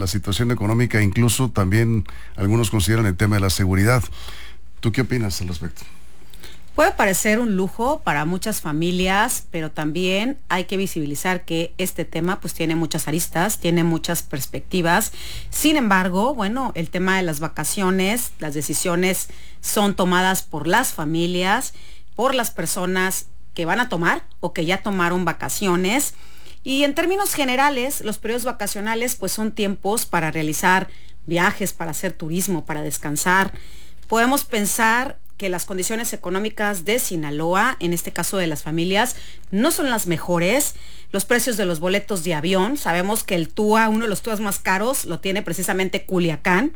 la situación económica, incluso también algunos consideran el tema de la seguridad. ¿Tú qué opinas al respecto? Puede parecer un lujo para muchas familias, pero también hay que visibilizar que este tema pues tiene muchas aristas, tiene muchas perspectivas. Sin embargo, bueno, el tema de las vacaciones, las decisiones son tomadas por las familias, por las personas que van a tomar o que ya tomaron vacaciones. Y en términos generales, los periodos vacacionales pues son tiempos para realizar viajes, para hacer turismo, para descansar. Podemos pensar que las condiciones económicas de Sinaloa, en este caso de las familias, no son las mejores. Los precios de los boletos de avión, sabemos que el TUA, uno de los TUAs más caros, lo tiene precisamente Culiacán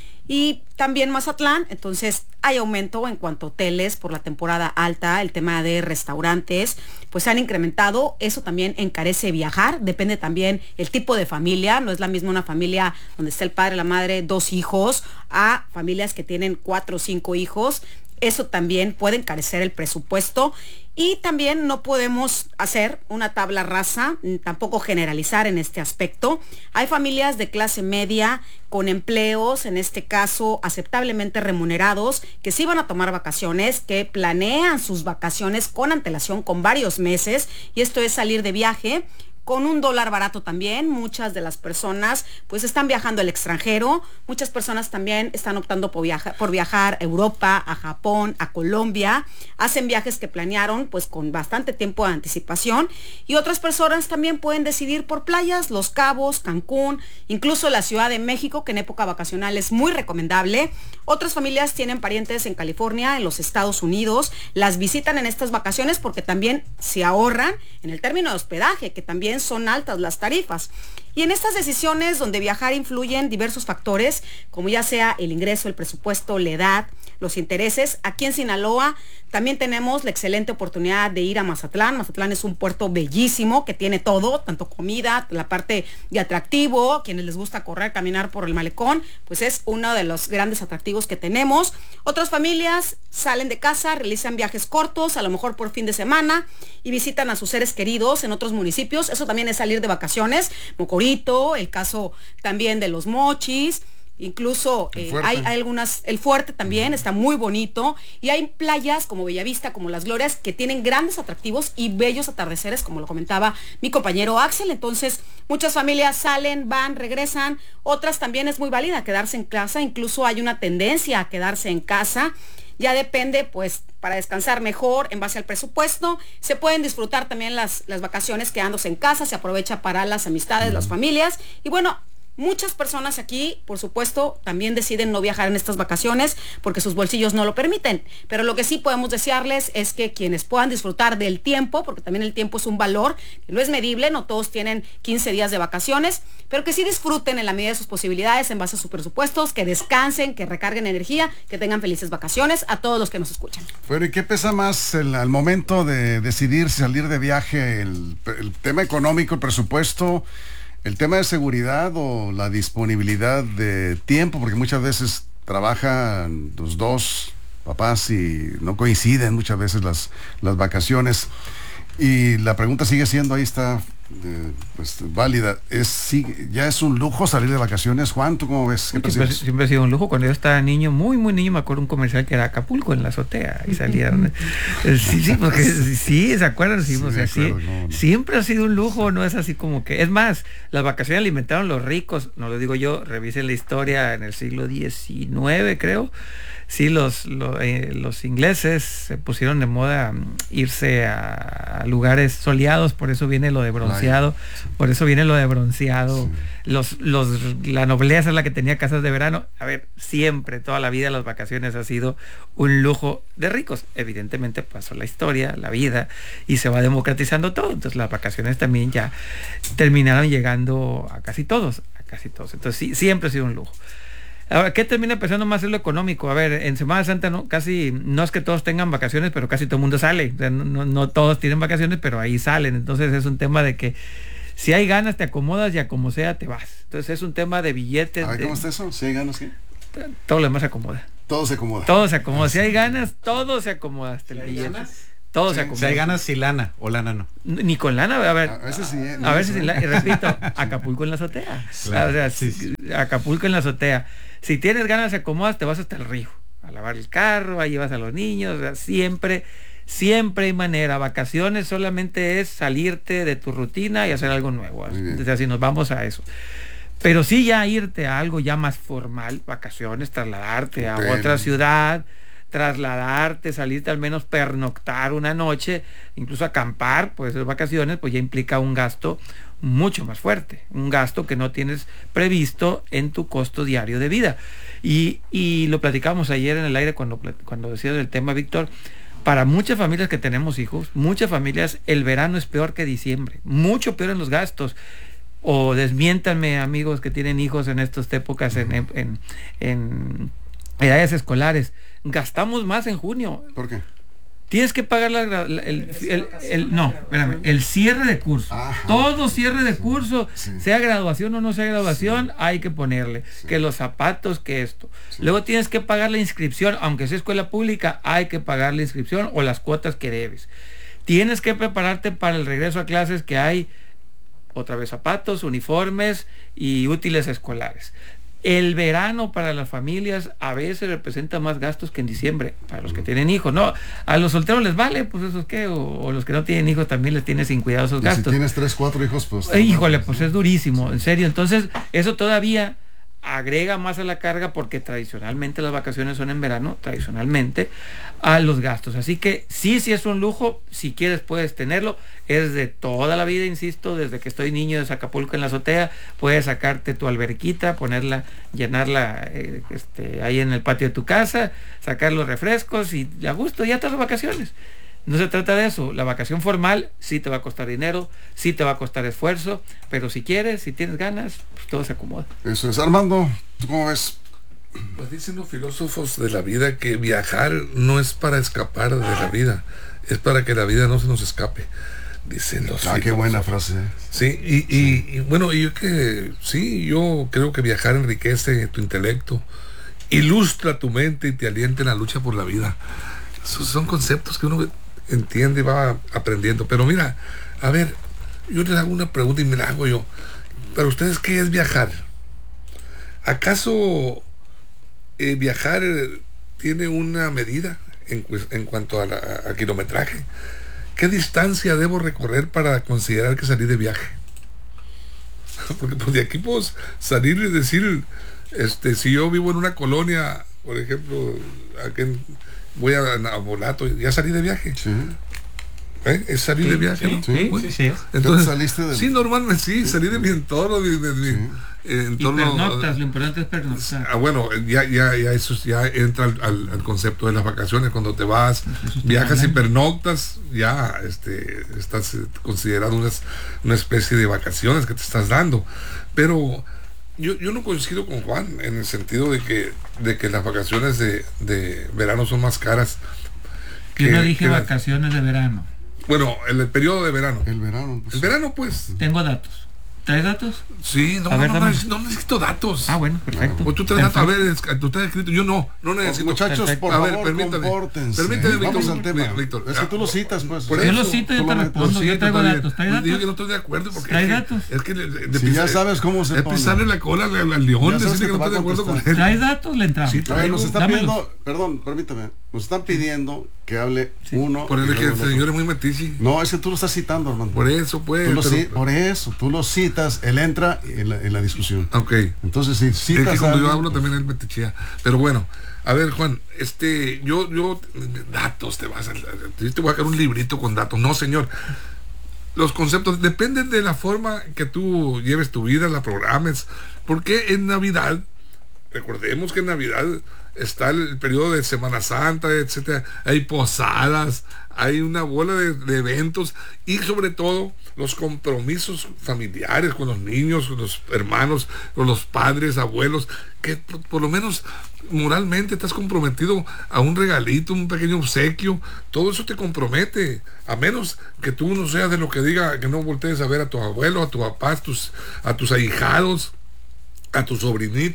y también Mazatlán. Entonces hay aumento en cuanto a hoteles por la temporada alta, el tema de restaurantes pues se han incrementado. Eso también encarece viajar, depende también el tipo de familia. No es la misma una familia donde está el padre, la madre, 2 hijos, a familias que tienen 4 o 5 hijos. Eso también puede encarecer el presupuesto. Y también no podemos hacer una tabla rasa, tampoco generalizar en este aspecto. Hay familias de clase media con empleos, en este caso aceptablemente remunerados, que sí van a tomar vacaciones, que planean sus vacaciones con antelación, con varios meses, y esto es salir de viaje. Con $1 barato también, muchas de las personas pues están viajando al extranjero, muchas personas también están optando por viajar a Europa, a Japón, a Colombia, hacen viajes que planearon pues con bastante tiempo de anticipación, y otras personas también pueden decidir por playas, Los Cabos, Cancún, incluso la Ciudad de México, que en época vacacional es muy recomendable. Otras familias tienen parientes en California, en los Estados Unidos, las visitan en estas vacaciones porque también se ahorran en el término de hospedaje, que también son altas las tarifas. Y en estas decisiones donde viajar influyen diversos factores, como ya sea el ingreso, el presupuesto, la edad, los intereses. Aquí en Sinaloa también tenemos la excelente oportunidad de ir a Mazatlán. Mazatlán es un puerto bellísimo que tiene todo, tanto comida, la parte de atractivo, quienes les gusta correr, caminar por el malecón, pues es uno de los grandes atractivos que tenemos. Otras familias salen de casa, realizan viajes cortos, a lo mejor por fin de semana, y visitan a sus seres queridos en otros municipios. Eso también es salir de vacaciones. Mocorito, el caso también de Los Mochis. Incluso hay algunas, el Fuerte también está muy bonito, y hay playas como Bellavista, como Las Glorias, que tienen grandes atractivos y bellos atardeceres, como lo comentaba mi compañero Axel. Entonces muchas familias salen, van, regresan. Otras también es muy válida quedarse en casa, incluso hay una tendencia a quedarse en casa. Ya depende, pues, para descansar mejor en base al presupuesto. Se pueden disfrutar también las vacaciones quedándose en casa, se aprovecha para las amistades, las familias. Y bueno, muchas personas aquí, por supuesto, también deciden no viajar en estas vacaciones porque sus bolsillos no lo permiten. Pero lo que sí podemos desearles es que quienes puedan disfrutar del tiempo, porque también el tiempo es un valor que no es medible, no todos tienen 15 días de vacaciones, pero que sí disfruten en la medida de sus posibilidades, en base a sus presupuestos, que descansen, que recarguen energía, que tengan felices vacaciones a todos los que nos escuchan. Bueno, ¿y qué pesa más al momento de decidir si salir de viaje? ¿El tema económico, el presupuesto, el tema de seguridad o la disponibilidad de tiempo? Porque muchas veces trabajan los dos papás y no coinciden muchas veces las vacaciones. Y la pregunta sigue siendo, ahí está, pues válida, ¿ya es un lujo salir de vacaciones? Juan, ¿tú cómo ves? Siempre ha sido un lujo. Cuando yo estaba niño, muy niño, me acuerdo un comercial que era Acapulco en la azotea, y salían sí, porque sí, ¿se acuerdan? Sí, o sea, acuerdo, no. Siempre ha sido un lujo, no es así como que, es más, las vacaciones alimentaron los ricos, no lo digo yo, revisen la historia en el siglo XIX, creo. Sí, los ingleses se pusieron de moda irse a lugares soleados, por eso viene lo de bronceado, Sí. La nobleza es la que tenía casas de verano. A ver, siempre, toda la vida, las vacaciones ha sido un lujo de ricos. Evidentemente pasó la historia, la vida, y se va democratizando todo. Entonces las vacaciones también ya terminaron llegando a casi todos. Entonces sí, siempre ha sido un lujo. Ahora, ¿qué termina pesando más es lo económico? A ver, en Semana Santa no es que todos tengan vacaciones, pero casi todo el mundo sale. O sea, no todos tienen vacaciones, pero ahí salen. Entonces es un tema de que si hay ganas te acomodas y a como sea te vas. Entonces es un tema de billetes. A ver, ¿cómo está eso? Si hay ganas, ¿qué? Todo lo demás se acomoda. Todo se acomoda. Todo se acomoda. Si hay ganas, todo se acomoda. Hasta el billete. Todo se O acomoda. sea, hay ganas sin lana, o lana no. Ni con lana, a ver. A veces sí, A ver si repito, Acapulco en la azotea. Claro, O sea, sí. Acapulco en la azotea. Si tienes ganas de acomodas, te vas hasta el río, a lavar el carro, ahí llevas a los niños, o sea, siempre hay manera. Vacaciones solamente es salirte de tu rutina y hacer algo nuevo. O sea, si nos vamos a eso. Pero sí ya irte a algo ya más formal, vacaciones, trasladarte a otra ciudad, trasladarte, salirte al menos pernoctar una noche, incluso acampar, pues esas vacaciones, pues ya implica un gasto mucho más fuerte, un gasto que no tienes previsto en tu costo diario de vida. Y lo platicábamos ayer en el aire cuando decías del tema, Víctor. Para muchas familias que tenemos hijos, muchas familias, el verano es peor que diciembre, mucho peor en los gastos. O desmiéntanme, amigos que tienen hijos en estas épocas, en edades escolares, gastamos más en junio. ¿Por qué? Tienes que pagar el cierre de curso. Ajá. Todo cierre de curso, sea graduación o no sea graduación, hay que ponerle. Que los zapatos, que esto. Luego tienes que pagar la inscripción, aunque sea escuela pública, hay que pagar la inscripción o las cuotas que debes. Tienes que prepararte para el regreso a clases, que hay otra vez zapatos, uniformes y útiles escolares. El verano para las familias a veces representa más gastos que en diciembre, para los que tienen hijos. No, a los solteros les vale, pues eso es que, o los que no tienen hijos también les tienen sin cuidado esos Y gastos. si tienes 3, 4 hijos, pues... Híjole, pues es durísimo, en serio. Entonces, eso todavía agrega más a la carga, porque tradicionalmente las vacaciones son en verano, tradicionalmente, a los gastos. Así que sí es un lujo, si quieres puedes tenerlo, es de toda la vida, insisto, desde que estoy niño de Acapulco en la azotea, puedes sacarte tu alberquita, ponerla, llenarla ahí en el patio de tu casa, sacar los refrescos y a gusto, ya te las vacaciones. No se trata de eso. La vacación formal sí te va a costar dinero, sí te va a costar esfuerzo, pero si quieres, si tienes ganas, pues todo se acomoda. Eso es. Armando, ¿tú cómo ves? Pues dicen los filósofos de la vida que viajar no es para escapar de la vida, es para que la vida no se nos escape. Dicen los filósofos. Qué buena frase. Sí, y bueno, yo creo que viajar enriquece tu intelecto, ilustra tu mente y te alienta en la lucha por la vida. Esos son conceptos que uno entiende y va aprendiendo. Pero mira, a ver, yo les hago una pregunta y me la hago yo. Para ustedes, ¿qué es viajar? ¿Acaso viajar tiene una medida en cuanto a kilometraje? ¿Qué distancia debo recorrer para considerar que salí de viaje? Porque pues de aquí puedo salir y decir, si yo vivo en una colonia, por ejemplo, voy a Volato, ya salí de viaje. Sí. Es salir de viaje, ¿no? Sí. Entonces, saliste de... sí, normalmente salí de mi entorno, de mi entorno. Y pernoctas, lo importante es pernoctar. Bueno, ya eso ya entra al concepto de las vacaciones. Cuando te vas, viajas y pernoctas, ya estás considerando una especie de vacaciones que te estás dando. Pero yo no coincido con Juan en el sentido de que las vacaciones de verano son más caras. Yo no dije vacaciones de verano. Bueno, en el periodo de verano. El verano. Pues. El verano, pues. Tengo datos. ¿Traes datos? Sí, no necesito datos. Ah, bueno, perfecto. O tú traes datos. A ver, tú estás escrito. Yo no necesito. Muchachos, Perfecto. por A ver, favor, permítame. compórtense. Permítame, Vamos Víctor, al tema. Víctor. Es que tú lo citas, pues. Por Yo eso, lo cito, yo te respondo. Yo traigo datos. ¿Traes datos? Digo que no estoy de acuerdo porque ¿Trae datos? es que Si ya sabes cómo se es pone. pisarle la cola al león, Ya sabes decirle que que no te va estoy de a acuerdo con contestar. él. ¿Traes datos? Le entramos. Sí, A ver, nos están Dámelos. pidiendo, perdón, permítame, nos están pidiendo que hable uno. Por y el que luego el otro. señor es muy metiche. No, es que tú lo estás citando, Armando. Por eso, pues. Por eso, tú lo citas, él entra en la discusión. Ok. Entonces, si Es citas que cuando yo a hablo también él me techea. Pero bueno, a ver, Juan, yo datos te voy a sacar un librito con datos. No, señor. Los conceptos dependen de la forma que tú lleves tu vida, la programes. Porque en Navidad, recordemos que en Navidad está el periodo de Semana Santa, etcétera. Hay posadas, hay una bola de eventos y sobre todo los compromisos familiares con los niños, con los hermanos, con los padres, abuelos, que por lo menos moralmente estás comprometido a un regalito, un pequeño obsequio. Todo eso te compromete, a menos que tú no seas de lo que diga, que no voltees a ver a tu abuelo, a tu papá, a tus ahijados, a tus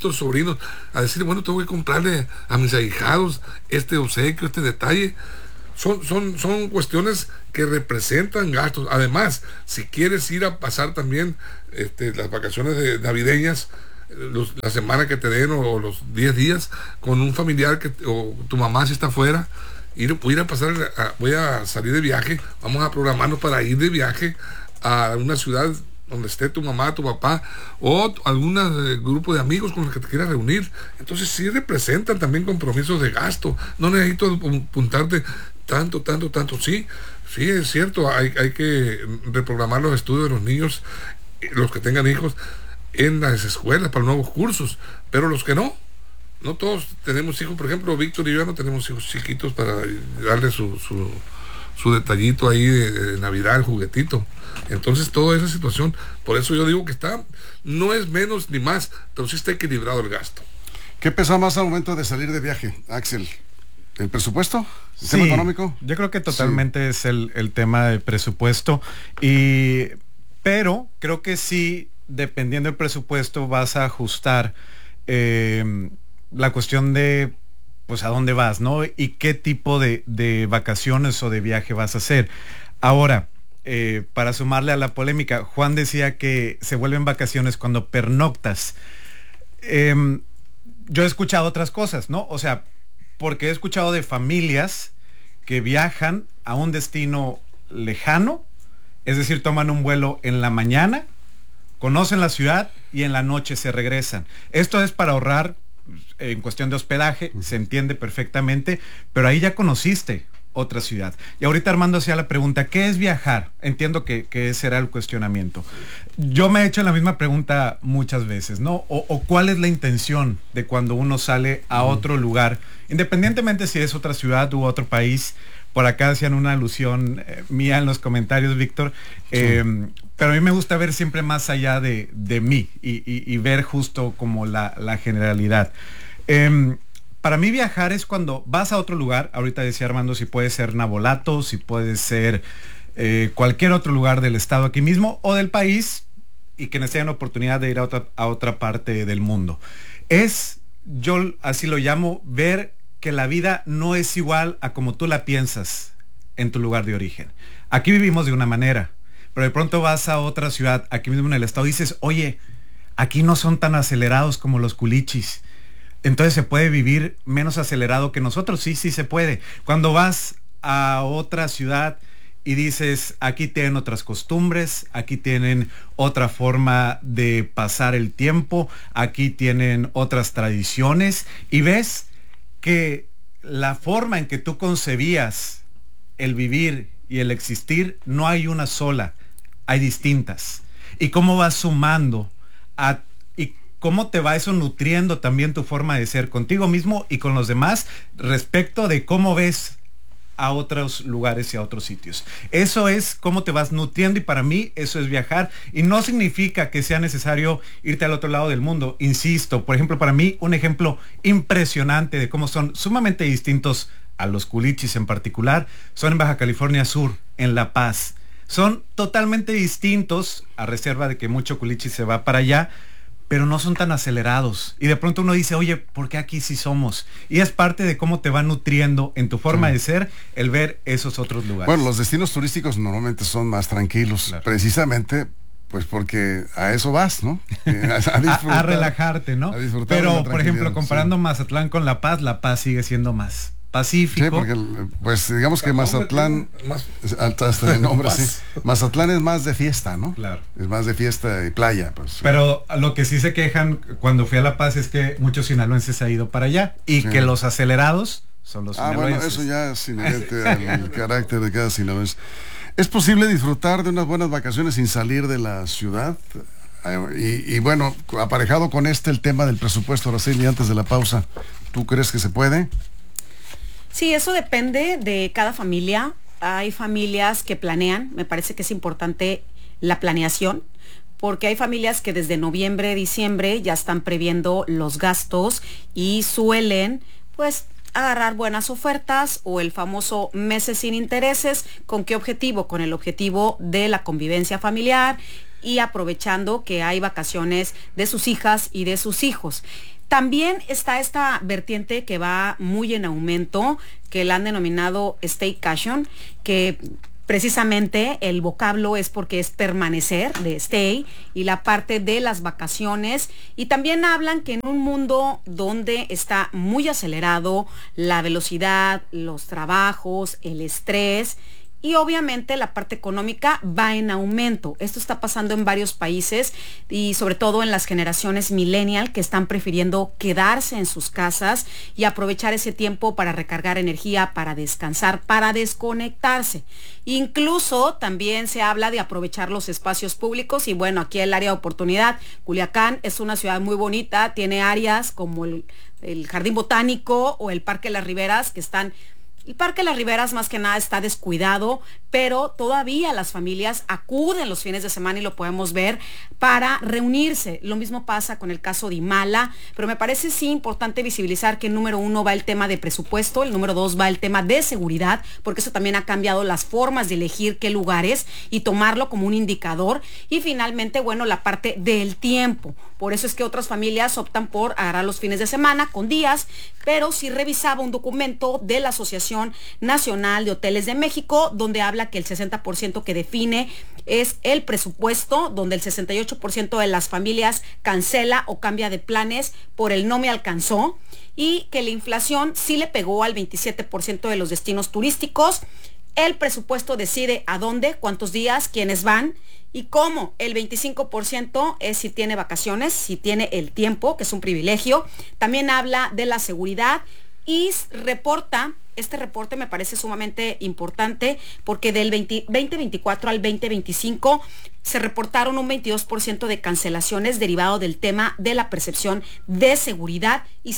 sobrinos, a decir, bueno, tengo que comprarle a mis ahijados este obsequio, este detalle. son cuestiones que representan gastos. Además, si quieres ir a pasar también las vacaciones navideñas, la semana que te den o los 10 días con un familiar o tu mamá si está afuera, voy a salir de viaje, vamos a programarnos para ir de viaje a una ciudad donde esté tu mamá, tu papá o algún grupo de amigos con los que te quieras reunir. Entonces sí representan también compromisos de gasto. No necesito apuntarte tanto. Sí, es cierto, hay que reprogramar los estudios de los niños, los que tengan hijos, en las escuelas para nuevos cursos, pero los que no todos tenemos hijos. Por ejemplo, Víctor y yo no tenemos hijos chiquitos para darle su detallito ahí de Navidad, el juguetito. Entonces toda esa situación, por eso yo digo que no es menos ni más, pero sí está equilibrado el gasto. ¿Qué pesa más al momento de salir de viaje, Axel? ¿El presupuesto? ¿El tema económico? Yo creo que totalmente es el tema del presupuesto, pero creo que sí, dependiendo del presupuesto, vas a ajustar la cuestión de pues a dónde vas, ¿no? Y qué tipo de vacaciones o de viaje vas a hacer. Ahora, para sumarle a la polémica, Juan decía que se vuelven vacaciones cuando pernoctas. Yo he escuchado otras cosas, ¿no? O sea, porque he escuchado de familias que viajan a un destino lejano, es decir, toman un vuelo en la mañana, conocen la ciudad y en la noche se regresan. Esto es para ahorrar en cuestión de hospedaje, se entiende perfectamente, pero ahí ya conociste otra ciudad. Y ahorita Armando hacía la pregunta, ¿qué es viajar? Entiendo que ese era el cuestionamiento. Yo me he hecho la misma pregunta muchas veces, ¿no? O ¿cuál es la intención de cuando uno sale a otro lugar? Independientemente si es otra ciudad u otro país. Por acá hacían una alusión mía en los comentarios, Víctor. Pero a mí me gusta ver siempre más allá de mí y ver justo como la generalidad. Para mí viajar es cuando vas a otro lugar. Ahorita decía Armando, si puede ser Navolato, si puede ser cualquier otro lugar del estado aquí mismo o del país, y que nos tengan oportunidad de ir a otra parte del mundo. Yo así lo llamo, ver que la vida no es igual a como tú la piensas en tu lugar de origen. Aquí vivimos de una manera, pero de pronto vas a otra ciudad, aquí mismo en el estado, y dices, oye, aquí no son tan acelerados como los culichis. Entonces se puede vivir menos acelerado que nosotros. Sí se puede. Cuando vas a otra ciudad y dices, aquí tienen otras costumbres, aquí tienen otra forma de pasar el tiempo, aquí tienen otras tradiciones, y ves que la forma en que tú concebías el vivir y el existir, no hay una sola, hay distintas. Y cómo vas sumando y cómo te va eso nutriendo también tu forma de ser contigo mismo y con los demás respecto de cómo ves a otros lugares y a otros sitios. Eso es cómo te vas nutriendo, y para mí eso es viajar, y no significa que sea necesario irte al otro lado del mundo. Insisto, por ejemplo, para mí un ejemplo impresionante de cómo son sumamente distintos a los culichis en particular, son en Baja California Sur, en La Paz. Son totalmente distintos, a reserva de que mucho culichi se va para allá, pero no son tan acelerados. Y de pronto uno dice, oye, ¿por qué aquí sí somos? Y es parte de cómo te va nutriendo en tu forma de ser el ver esos otros lugares. Bueno, los destinos turísticos normalmente son más tranquilos, claro, precisamente pues porque a eso vas, ¿no? A relajarte, ¿no? Pero, por ejemplo, comparando Mazatlán con La Paz sigue siendo más pacífico. Sí, porque pues digamos que Mazatlán, hasta el nombre, sí. Mazatlán es más de fiesta, ¿no? Claro. Es más de fiesta y playa, pues. Pero lo que sí se quejan cuando fui a La Paz es que muchos sinaloenses se han ido para allá y que los acelerados son los sinaloenses. Bueno, eso ya es inherente al carácter de cada sinaloense. ¿Es posible disfrutar de unas buenas vacaciones sin salir de la ciudad? Y bueno, aparejado con el tema del presupuesto, Araceli, antes de la pausa, ¿tú crees que se puede? Sí, eso depende de cada familia. Hay familias que planean, me parece que es importante la planeación, porque hay familias que desde noviembre, diciembre ya están previendo los gastos y suelen, pues, agarrar buenas ofertas o el famoso meses sin intereses. ¿Con qué objetivo? Con el objetivo de la convivencia familiar y aprovechando que hay vacaciones de sus hijas y de sus hijos. También está esta vertiente que va muy en aumento, que la han denominado staycation, que precisamente el vocablo es porque es permanecer, de stay, y la parte de las vacaciones. Y también hablan que en un mundo donde está muy acelerado la velocidad, los trabajos, el estrés, y obviamente la parte económica va en aumento. Esto está pasando en varios países y sobre todo en las generaciones millennial, que están prefiriendo quedarse en sus casas y aprovechar ese tiempo para recargar energía, para descansar, para desconectarse. Incluso también se habla de aprovechar los espacios públicos y bueno, aquí el área de oportunidad. Culiacán es una ciudad muy bonita, tiene áreas como el Jardín Botánico o el Parque Las Riberas que están... El Parque Las Riberas más que nada está descuidado, pero todavía las familias acuden los fines de semana y lo podemos ver para reunirse. Lo mismo pasa con el caso de Imala, pero me parece sí importante visibilizar que el número 1 va el tema de presupuesto, el número 2 va el tema de seguridad, porque eso también ha cambiado las formas de elegir qué lugares y tomarlo como un indicador. Y finalmente, bueno, la parte del tiempo. Por eso es que otras familias optan por agarrar los fines de semana con días, pero sí revisaba un documento de la Asociación Nacional de Hoteles de México, donde habla que el 60% que define es el presupuesto, donde el 68% de las familias cancela o cambia de planes por el no me alcanzó, y que la inflación sí le pegó al 27% de los destinos turísticos. El presupuesto decide a dónde, cuántos días, quiénes van y cómo. El 25% es si tiene vacaciones, si tiene el tiempo, que es un privilegio. También habla de la seguridad y reporta, este reporte me parece sumamente importante porque del 2024 al 2025 se reportaron un 22% de cancelaciones derivado del tema de la percepción de seguridad y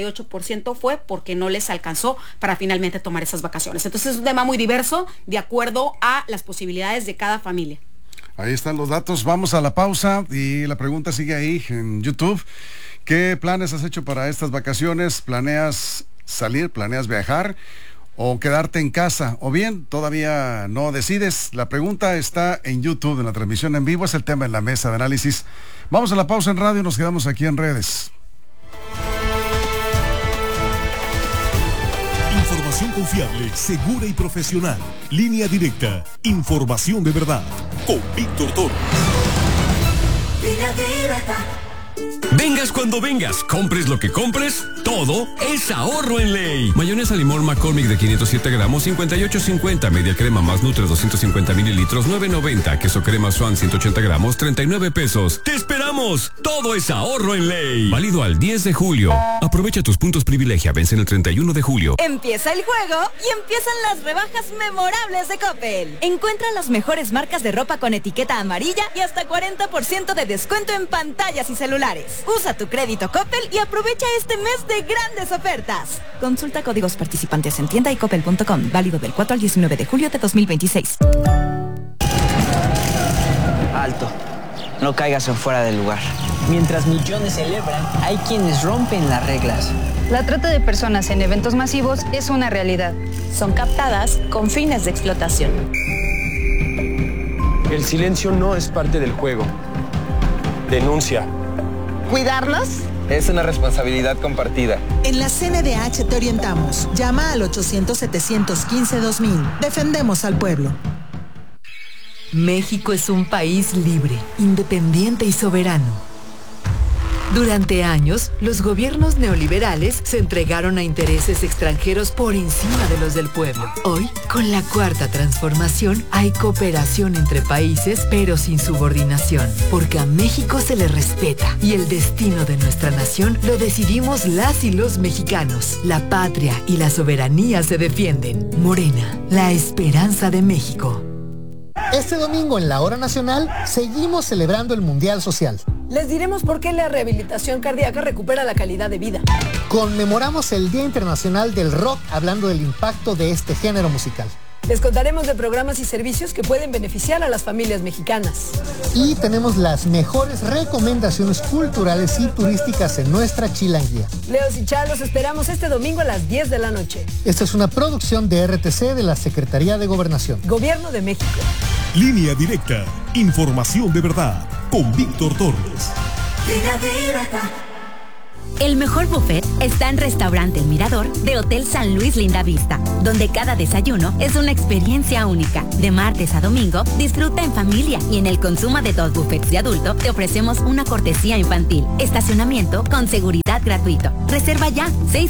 58% fue porque no les alcanzó para finalmente tomar esas vacaciones. Entonces es un tema muy diverso de acuerdo a las posibilidades de cada familia. Ahí están los datos, vamos a la pausa y la pregunta sigue ahí en YouTube. ¿Qué planes has hecho para estas vacaciones? ¿Planeas salir, planeas viajar o quedarte en casa? O bien, todavía no decides. La pregunta está en YouTube, en la transmisión en vivo, es el tema en la mesa de análisis. Vamos a la pausa en radio y nos quedamos aquí en redes. Información confiable, segura y profesional. Línea directa. Información de verdad. Con Víctor Torres. Línea directa. Vengas cuando vengas, compres lo que compres, todo es ahorro en ley. Mayonesa limón McCormick de 507 gramos, 58.50. Media crema más Nutre 250 mililitros, 9.90. Queso crema Swan 180 gramos, 39 pesos. ¡Te esperamos! Todo es ahorro en ley. Válido al 10 de julio. Aprovecha tus puntos privilegia, vencen el 31 de julio. Empieza el juego y empiezan las rebajas memorables de Coppel. Encuentra las mejores marcas de ropa con etiqueta amarilla y hasta 40% de descuento en pantallas y celulares. Usa tu crédito Coppel y aprovecha este mes de grandes ofertas. Consulta códigos participantes en tienda y coppel.com. Válido del 4 al 19 de julio de 2026. Alto. No caigas en fuera del lugar. Mientras millones celebran, hay quienes rompen las reglas. La trata de personas en eventos masivos es una realidad. Son captadas con fines de explotación. El silencio no es parte del juego. Denuncia. ¿Cuidarlos? Es una responsabilidad compartida. En la CNDH te orientamos. Llama al 800-715-2000. Defendemos al pueblo. México es un país libre, independiente y soberano. Durante años, los gobiernos neoliberales se entregaron a intereses extranjeros por encima de los del pueblo. Hoy, con la Cuarta Transformación, hay cooperación entre países, pero sin subordinación, porque a México se le respeta y el destino de nuestra nación lo decidimos las y los mexicanos. La patria y la soberanía se defienden. Morena, la esperanza de México. Este domingo en la Hora Nacional seguimos celebrando el Mundial Social. Les diremos por qué la rehabilitación cardíaca recupera la calidad de vida. Conmemoramos el Día Internacional del Rock hablando del impacto de este género musical. Les contaremos de programas y servicios que pueden beneficiar a las familias mexicanas. Y tenemos las mejores recomendaciones culturales y turísticas en nuestra chilanguía. Leos y Chá, los esperamos este domingo a las 10 de la noche. Esta es una producción de RTC de la Secretaría de Gobernación. Gobierno de México. Línea directa. Información de verdad. Con Víctor Torres. Línea directa. El mejor buffet está en Restaurante El Mirador de Hotel San Luis Lindavista, donde cada desayuno es una experiencia única. De martes a domingo, disfruta en familia y en el consumo de 2 buffets de adulto te ofrecemos una cortesía infantil. Estacionamiento con seguridad gratuito. Reserva ya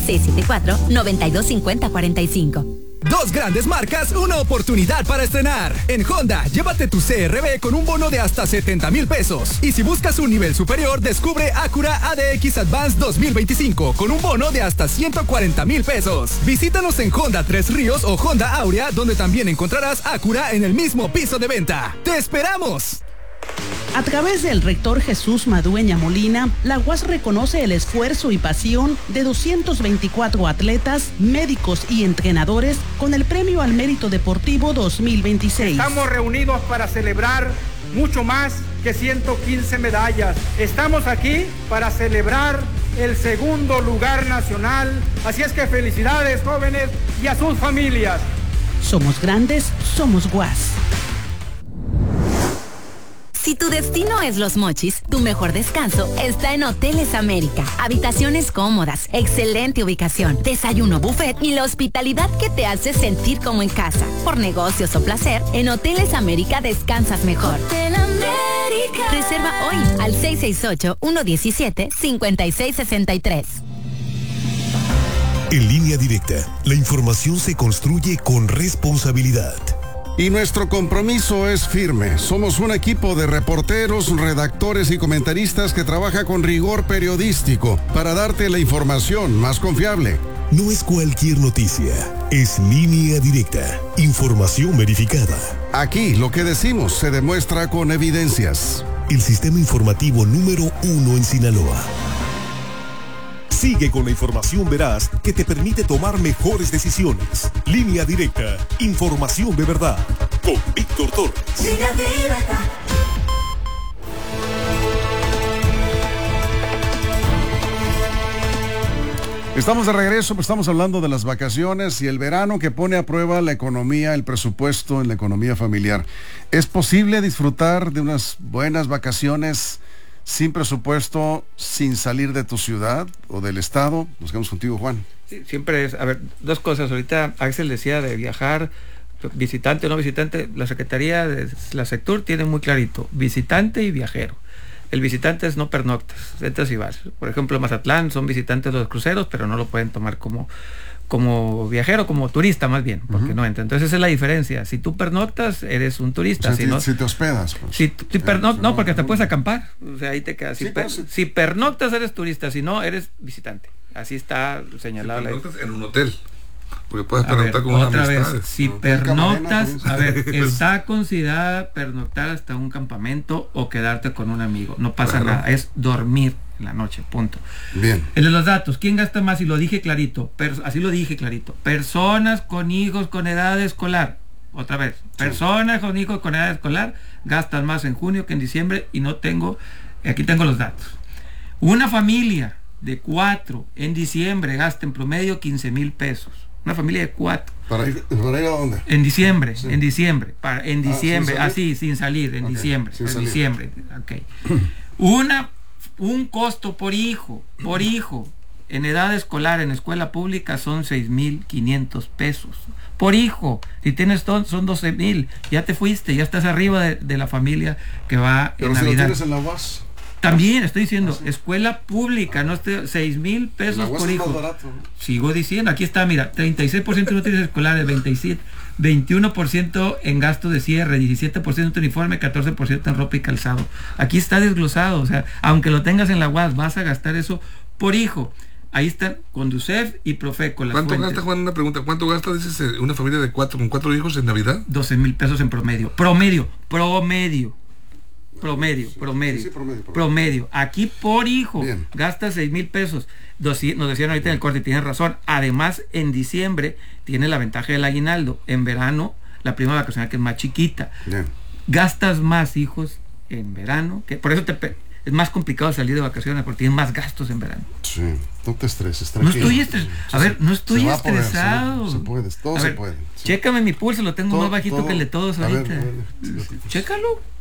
6674-925045. 2 grandes marcas, una oportunidad para estrenar. En Honda, llévate tu CR-V con un bono de hasta 70,000 pesos. Y si buscas un nivel superior, descubre Acura ADX Advance 2025 con un bono de hasta 140,000 pesos. Visítanos en Honda Tres Ríos o Honda Aurea, donde también encontrarás Acura en el mismo piso de venta. ¡Te esperamos! A través del rector Jesús Madueña Molina, la UAS reconoce el esfuerzo y pasión de 224 atletas, médicos y entrenadores con el Premio al Mérito Deportivo 2026. Estamos reunidos para celebrar mucho más que 115 medallas. Estamos aquí para celebrar el 2º lugar nacional. Así es que felicidades, jóvenes, y a sus familias. Somos grandes, somos UAS. Si tu destino es Los Mochis, tu mejor descanso está en Hoteles América. Habitaciones cómodas, excelente ubicación, desayuno buffet y la hospitalidad que te hace sentir como en casa. Por negocios o placer, en Hoteles América descansas mejor. Hotel América. Reserva hoy al 668-117-5663. En Línea Directa, la información se construye con responsabilidad. Y nuestro compromiso es firme. Somos un equipo de reporteros, redactores y comentaristas que trabaja con rigor periodístico para darte la información más confiable. No es cualquier noticia, es Línea Directa, información verificada. Aquí lo que decimos se demuestra con evidencias. El sistema informativo número 1 en Sinaloa. Sigue con la información veraz que te permite tomar mejores decisiones. Línea Directa, información de verdad. Con Víctor Torres. Línea Directa. Estamos de regreso, pues estamos hablando de las vacaciones y el verano que pone a prueba la economía, el presupuesto en la economía familiar. ¿Es posible disfrutar de unas buenas vacaciones sin presupuesto, sin salir de tu ciudad o del estado? Nos quedamos contigo, Juan. Sí, siempre es, a ver, 2 cosas. Ahorita Axel decía de viajar, visitante o no visitante. La Secretaría de la Sectur tiene muy clarito, visitante y viajero. El visitante es no pernoctas, entras y vas. Por ejemplo, Mazatlán son visitantes los cruceros, pero no lo pueden tomar como viajero, como turista más bien, porque no entra. Entonces esa es la diferencia. Si tú pernoctas, eres un turista. O sea, si te hospedas. Pues. No, porque te puedes acampar. O sea, ahí te quedas. Si pernoctas, eres turista. Si no, eres visitante. Así está señalado. Si pernoctas en un hotel. Porque puedes pernoctar con otra vez. amistades. Si pernoctas, a ver, está considerada pernoctar hasta un campamento o quedarte con un amigo. No pasa nada. Es dormir en la noche, punto. Bien. El de los datos, ¿quién gasta más? Y lo dije clarito, así lo dije clarito. Personas con hijos con edad escolar. Otra vez, personas con hijos con edad escolar gastan más en junio que en diciembre y aquí tengo los datos. Una familia de 4 en diciembre gasta en promedio 15,000 pesos. Una familia de 4. ¿Para ir a dónde? En diciembre, sí. en diciembre, así, sin salir, en okay. diciembre, sin en salir. diciembre, ok. Un costo por hijo, en edad escolar, en escuela pública son 6,500 pesos. Por hijo, si tienes son 12,000, ya te fuiste, ya estás arriba de la familia que va pero en si Navidad. Lo tienes en la UAS. También estoy diciendo, escuela pública, no 6,000 pesos por hijo. Es más barato, ¿no? Sigo diciendo, aquí está, mira, 36% en útiles escolares, 21% en gastos de cierre, 17% en uniforme, 14% en ropa y calzado. Aquí está desglosado, o sea, aunque lo tengas en la UAS, vas a gastar eso por hijo. Ahí están Conducef y Profeco. ¿Cuánto gasta, Juan? Una pregunta. ¿Cuánto gasta, dices, una familia de 4 hijos en Navidad? 12,000 pesos en promedio. Promedio. Aquí por hijo bien. Gasta 6,000 pesos. Nos decían ahorita en el corte, y tienen razón. Además, en diciembre tiene la ventaja del aguinaldo. En verano, la prima vacacional, que es más chiquita. Bien. Gastas más, hijos, en verano. Por eso es más complicado salir de vacaciones, porque tienes más gastos en verano. Sí, no te estreses, tranquilo. No estoy estresado. A ver, no estoy estresado. Se puede, todo se puede. Sí. Chécame mi pulso, lo tengo más bajito que el de todos ahorita. A ver, chécalo.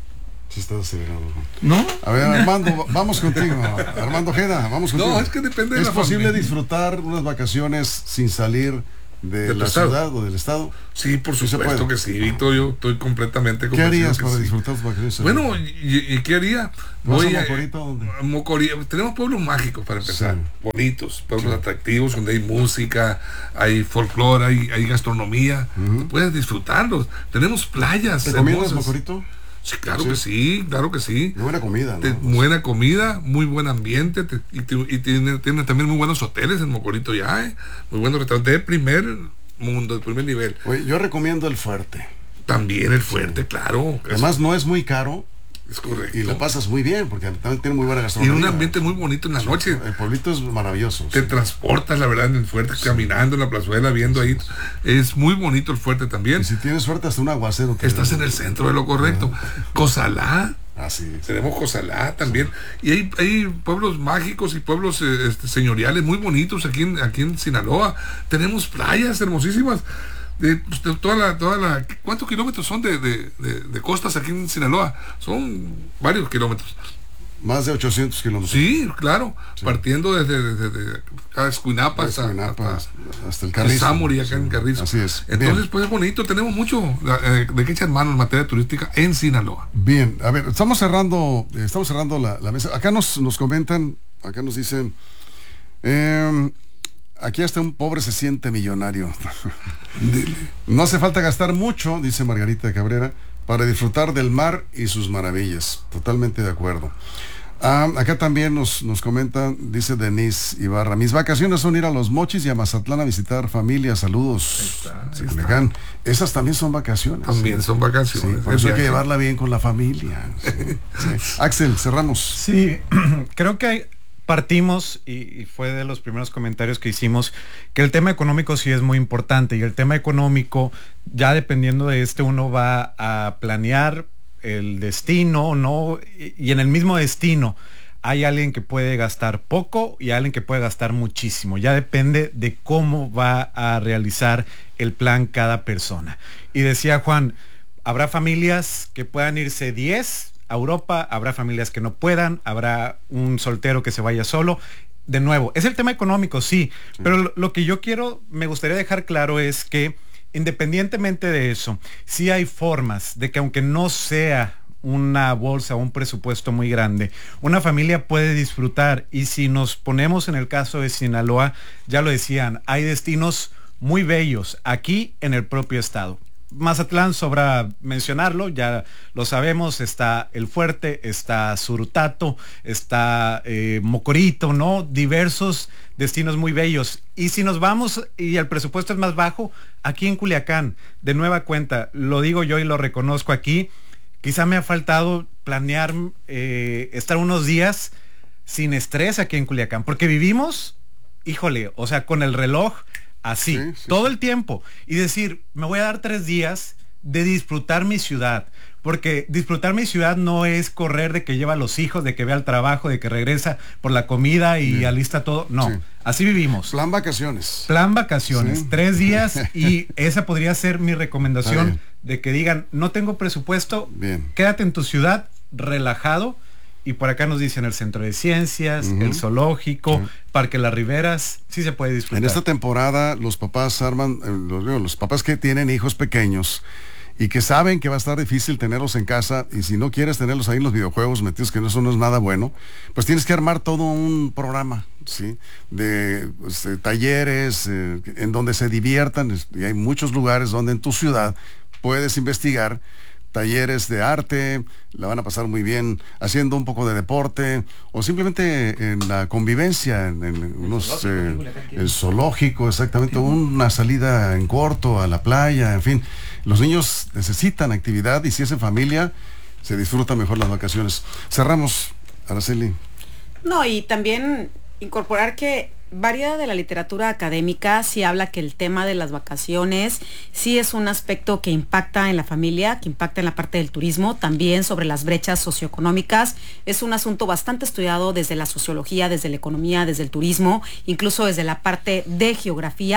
Sí, está acelerado. ¿No? A ver, Armando, vamos contigo. Armando Ojeda, vamos contigo. No, es que depende de ¿Es la posible familia. disfrutar unas vacaciones sin salir de la ciudad o del estado? Sí, por supuesto que sí, Víctor, yo estoy completamente ¿Qué convencido harías que para sí. disfrutar tus vacaciones? Bueno, ¿y qué haría? ¿Vas a Mocorito? ¿Dónde? Mocorito. Tenemos pueblos mágicos para empezar, bonitos, pueblos atractivos, donde hay música, hay folclore, hay gastronomía, puedes disfrutarlos. Tenemos playas ¿Recomiendas hermosas. Mocorito? Sí, claro que sí, claro que sí. Buena comida, ¿no? Buena comida, muy buen ambiente, y tiene también muy buenos hoteles en Mocorito ya, muy buenos restaurantes de primer mundo, de primer nivel. Oye, yo recomiendo el Fuerte. También el Fuerte, claro. Además no es muy caro. Es correcto. Y lo pasas muy bien, porque también tiene muy buena Y gastronomía. un ambiente muy bonito en la noche. El pueblito es maravilloso. Te transportas, la verdad, en el Fuerte, caminando en la plazuela, viendo ahí. Es muy bonito el Fuerte también. Y si tienes suerte, hasta un aguacero. Estás en el centro de lo correcto. Cozalá. Así es. Tenemos Cozalá también. Y hay pueblos mágicos y pueblos señoriales muy bonitos aquí en Sinaloa. Tenemos playas hermosísimas. De toda la ¿cuántos kilómetros son de costas aquí en Sinaloa? Son varios kilómetros. Más de 800 kilómetros. Sí, claro. Sí. Partiendo desde Escuinapa hasta el Carrizo. Samuri, acá en Carrizo. Así es. Entonces, bien. Pues es bonito. Tenemos mucho de que echar mano en materia turística en Sinaloa. Bien, a ver, estamos cerrando la mesa. Acá nos comentan, acá nos dicen, aquí hasta un pobre se siente millonario. No hace falta gastar mucho, dice Margarita Cabrera, para disfrutar del mar y sus maravillas. Totalmente de acuerdo. Acá también nos comentan, dice Denise Ibarra, mis vacaciones son ir a Los Mochis y a Mazatlán a visitar familia. Saludos. Ahí está. Esas también son vacaciones. También son vacaciones. Sí, por eso hay que llevarla bien con la familia. Sí. Axel, cerramos. Sí, creo que partimos, y fue de los primeros comentarios que hicimos, que el tema económico sí es muy importante, y el tema económico, ya dependiendo de uno va a planear el destino, ¿no? Y en el mismo destino hay alguien que puede gastar poco y alguien que puede gastar muchísimo. Ya depende de cómo va a realizar el plan cada persona. Y decía Juan, habrá familias que puedan irse 10 a Europa, habrá familias que no puedan, habrá un soltero que se vaya solo. De nuevo, es el tema económico, sí. Pero lo que me gustaría dejar claro es que independientemente de eso, sí hay formas de que, aunque no sea una bolsa o un presupuesto muy grande, una familia puede disfrutar. Y si nos ponemos en el caso de Sinaloa, ya lo decían, hay destinos muy bellos aquí en el propio estado. Mazatlán, sobra mencionarlo, ya lo sabemos, está el Fuerte, está Surutato, está Mocorito, ¿no? Diversos destinos muy bellos. Y si nos vamos y el presupuesto es más bajo, aquí en Culiacán, de nueva cuenta, lo digo yo y lo reconozco aquí, quizá me ha faltado planear estar unos días sin estrés aquí en Culiacán, porque vivimos, híjole, o sea, con el reloj así, todo el tiempo, y decir, me voy a dar 3 días de disfrutar mi ciudad, porque disfrutar mi ciudad no es correr de que lleva a los hijos, de que ve al trabajo, de que regresa por la comida y alista todo, no, así vivimos. Plan vacaciones. Plan vacaciones, 3 días, y esa podría ser mi recomendación, de que digan, no tengo presupuesto, quédate en tu ciudad, relajado. Y por acá nos dicen el Centro de Ciencias, el Zoológico, Parque Las Riberas, sí se puede disfrutar. En esta temporada los papás arman, los papás que tienen hijos pequeños y que saben que va a estar difícil tenerlos en casa, y si no quieres tenerlos ahí en los videojuegos metidos, que eso no es nada bueno, pues tienes que armar todo un programa, ¿sí? De talleres en donde se diviertan, y hay muchos lugares donde en tu ciudad puedes investigar talleres de arte, la van a pasar muy bien haciendo un poco de deporte, o simplemente en la convivencia, el zoológico, exactamente, una salida en corto a la playa, en fin. Los niños necesitan actividad, y si es en familia, se disfrutan mejor las vacaciones. Cerramos, Araceli. No, y también incorporar que varias de la literatura académica sí habla que el tema de las vacaciones sí es un aspecto que impacta en la familia, que impacta en la parte del turismo, también sobre las brechas socioeconómicas. Es un asunto bastante estudiado desde la sociología, desde la economía, desde el turismo, incluso desde la parte de geografía,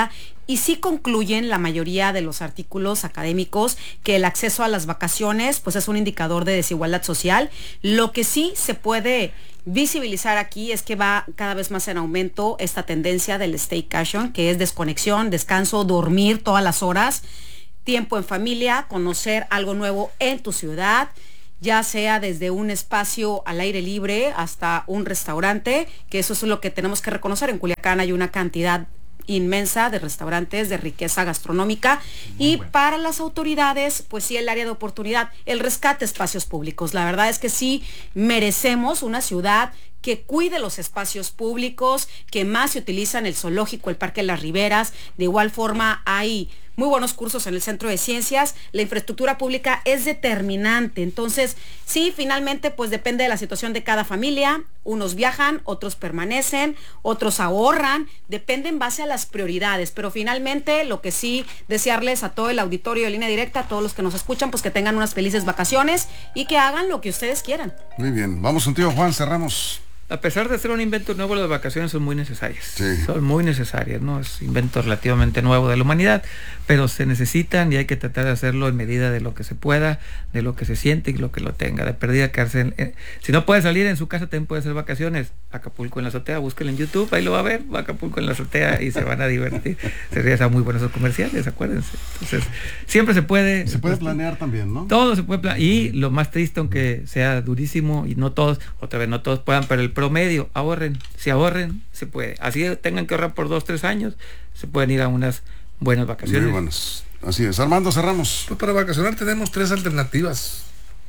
y sí concluyen la mayoría de los artículos académicos que el acceso a las vacaciones pues es un indicador de desigualdad social. Lo que sí se puede visibilizar aquí es que va cada vez más en aumento esta tendencia del staycation, que es desconexión, descanso, dormir todas las horas, tiempo en familia, conocer algo nuevo en tu ciudad, ya sea desde un espacio al aire libre hasta un restaurante, que eso es lo que tenemos que reconocer. En Culiacán hay una cantidad inmensa de restaurantes de riqueza gastronómica y para las autoridades pues sí el área de oportunidad, el rescate de espacios públicos. La verdad es que sí merecemos una ciudad que cuide los espacios públicos, que más se utilizan el zoológico, el Parque de las Riberas. De igual forma hay muy buenos cursos en el Centro de Ciencias. La infraestructura pública es determinante. Entonces, sí, finalmente, pues depende de la situación de cada familia. Unos viajan, otros permanecen, otros ahorran. Depende en base a las prioridades. Pero finalmente, lo que sí, desearles a todo el auditorio de Línea Directa, a todos los que nos escuchan, pues que tengan unas felices vacaciones y que hagan lo que ustedes quieran. Muy bien. Vamos contigo, Juan, cerramos. A pesar de ser un invento nuevo, las vacaciones son muy necesarias. Sí. Son muy necesarias, ¿no? Es un invento relativamente nuevo de la humanidad, pero se necesitan y hay que tratar de hacerlo en medida de lo que se pueda, de lo que se siente y lo que lo tenga. De perdida quedarse si no puede salir en su casa, también puede hacer vacaciones. Acapulco en la azotea, búsquenlo en YouTube, ahí lo va a ver, Acapulco en la azotea y se van a divertir. Serían muy buenos esos comerciales, acuérdense. Entonces, siempre se puede. Se puede planear también, ¿no? Todo se puede planear. Y lo más triste, aunque sea durísimo y no todos, otra vez no todos puedan, pero el promedio, ahorren. Si ahorren, se puede. Así tengan que ahorrar por 2-3 años, se pueden ir a unas buenas vacaciones. Muy buenas. Así es. Armando, cerramos. Pues para vacacionar tenemos tres alternativas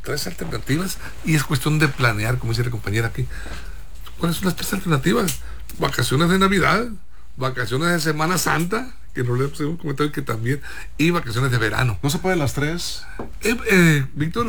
y es cuestión de planear, como dice la compañera aquí. ¿Cuáles son las tres alternativas? Vacaciones de Navidad, vacaciones de Semana Santa, que no le puse un comentario que también, y vacaciones de verano. ¿No se pueden las tres? Víctor,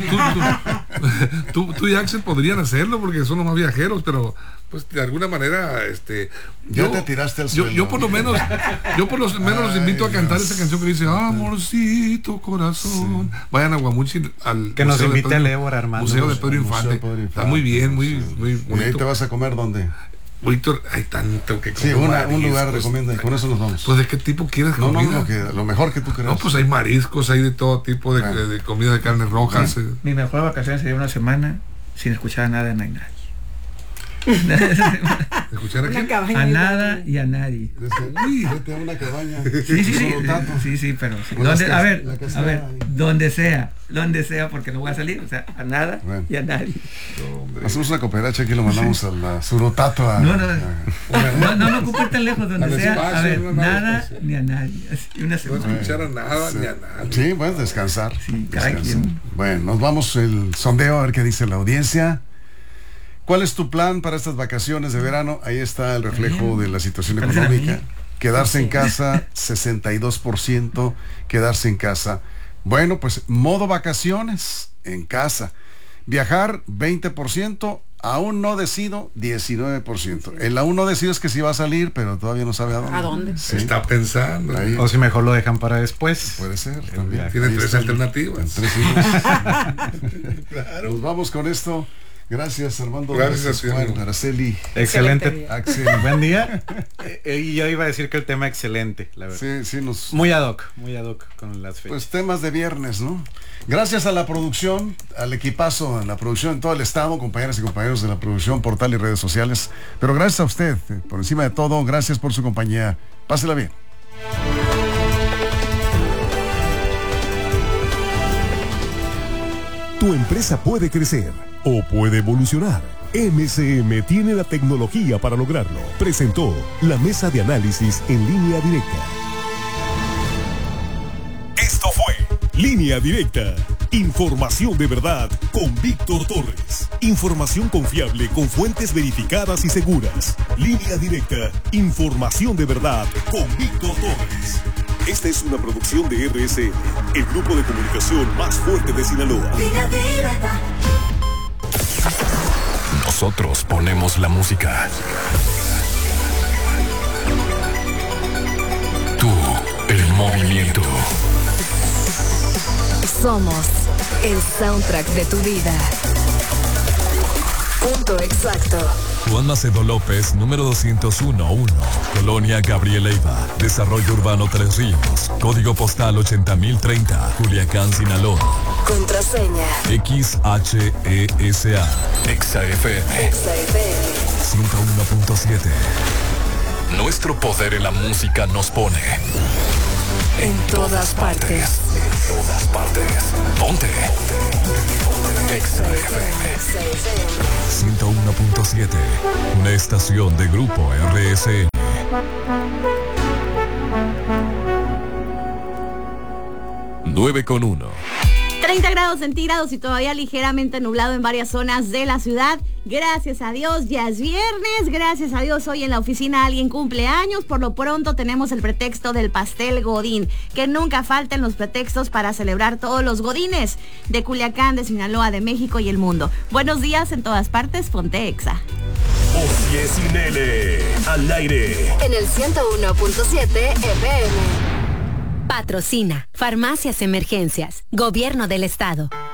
tú y Axel podrían hacerlo porque son los más viajeros, pero pues de alguna manera ya te tiraste al suelo. Yo por lo menos los invito a cantar esa canción que dice amorcito corazón. Sí. Vayan a Guamuchi al que nos invite a Ébora, Armando. Museo de Pedro Infante. Está muy bien, muy bonito. ¿Y ahí te vas a comer dónde? Víctor, hay tanto que comer. Sí, un lugar recomienda, con eso nos vamos. Pues ¿de qué tipo quieres comida? Lo mejor que tú creas. No, pues hay mariscos, hay de todo tipo de comida de carnes rojas. Mi mejor vacación sería una semana sin escuchar nada de Nainai. ¿Escuchar a nada y a nadie. Uy, vete a una cabaña. Sí, pero sí. A ver, donde sea, porque no voy a salir, o sea, a nada y a nadie. Hacemos una cooperacha aquí, lo mandamos a la Surotato. No ocupe tan lejos, donde sea, a ver, nada ni a nadie. Una semana. No escuchar a nada ni a nadie. Sí, bueno, descansar. Bueno, nos vamos el sondeo a ver qué dice la audiencia. ¿Cuál es tu plan para estas vacaciones de verano? Ahí está el reflejo de la situación económica. Quedarse en casa, 62%, quedarse en casa. Bueno, pues modo vacaciones, en casa. Viajar, 20%, aún no decido, 19%. El aún no decido es que sí va a salir, pero todavía no sabe a dónde. ¿A dónde? Sí. Está pensando. Ahí. O si mejor lo dejan para después. Puede ser, también. Tiene tres alternativas. Claro. Nos vamos con esto. Gracias, Armando. Gracias, Juan, Araceli. Excelente. Axel. Buen día. Y yo iba a decir que el tema excelente, la verdad. Sí, muy ad hoc con las fechas. Pues temas de viernes, ¿no? Gracias a la producción, al equipazo, a la producción en todo el estado, compañeras y compañeros de la producción, portal y redes sociales. Pero gracias a usted, por encima de todo, gracias por su compañía. Pásela bien. Tu empresa puede crecer o puede evolucionar. MCM tiene la tecnología para lograrlo. Presentó la mesa de análisis en Línea Directa. Esto fue Línea Directa. Información de verdad con Víctor Torres. Información confiable con fuentes verificadas y seguras. Línea Directa. Información de verdad con Víctor Torres. Esta es una producción de RSN, el grupo de comunicación más fuerte de Sinaloa. Nosotros ponemos la música. Tú, el movimiento. Somos el soundtrack de tu vida. Punto exacto. Juan Macedo López, número 201-1, Colonia Gabriel Leiva, Desarrollo Urbano Tres Ríos, Código Postal 80030, Culiacán, Sinaloa. Contraseña. XHESA. EXA-FM. 101.7. Nuestro poder en la música nos pone en todas partes. En todas partes. Ponte. EXA-FM 101.7. Una estación de Grupo RSN. 9:1. 30 grados centígrados y todavía ligeramente nublado en varias zonas de la ciudad. Gracias a Dios, ya es viernes. Gracias a Dios, hoy en la oficina alguien cumple años. Por lo pronto tenemos el pretexto del pastel Godín. Que nunca falten los pretextos para celebrar todos los Godines de Culiacán, de Sinaloa, de México y el mundo. Buenos días en todas partes, ponte Exa. Oye sin L, al aire. En el 101.7 FM. Patrocina Farmacias Emergencias, Gobierno del Estado.